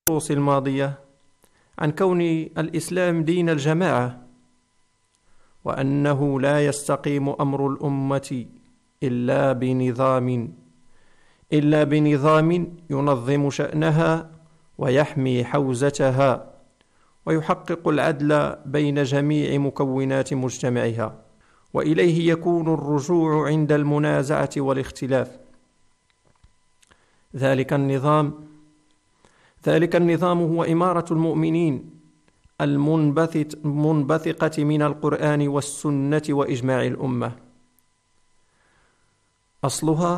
الدروس الماضية عن كون الإسلام دين الجماعة، وأنه لا يستقيم أمر الأمة إلا بنظام ينظم شأنها ويحمي حوزتها ويحقق العدل بين جميع مكونات مجتمعها، وإليه يكون الرجوع عند المنازعة والاختلاف. ذلك النظام هو إمارة المؤمنين المنبثقة من القرآن والسنة وإجماع الأمة. أصلها